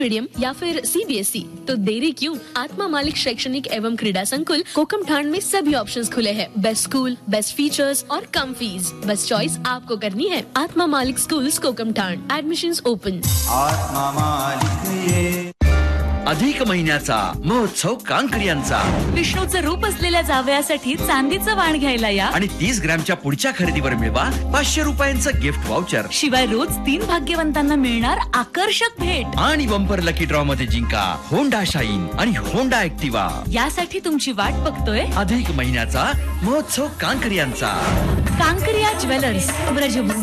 Medium या फिर CBSE, तो देरी क्यों? आत्मा मालिक शैक्षणिक एवं क्रीड़ा संकुल कोकमठाण में सभी ऑप्शंस खुले हैं। बेस्ट स्कूल, बेस्ट फीचर्स और कम फीस। बस चॉइस आपको करनी है। आत्मा मालिक स्कूल्स कोकमठाण, एडमिशन्स ओपन। आत्मा मालिक अधिक महिन्याचा महोत्सव कांकरियांचा। विष्णूचं रूप असलेल्या जावयासाठी चांदीचं वाण घ्यायला या आणि 30 ग्रॅमच्या पुढच्या खरेदीवर मिळवा 500 रुपयांचं गिफ्ट वाउचर। शिवाय रोज 3 भाग्यवंतांना मिळणार आकर्षक भेट आणि बंपर लकी ड्रॉ मध्ये जिंका होंडा शाईन आणि होंडा ऍक्टिवा। यासाठी तुमची वाट बघतोय अधिक महिन्याचा महोत्सव कांकरियांचा। कांकरिया ज्वेलर्स, ब्रजभूमी।